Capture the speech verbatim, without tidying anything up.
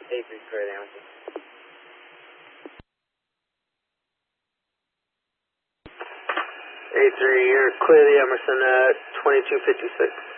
A three, clear the Emerson. A three, you're clear the Emerson at twenty-two fifty-six.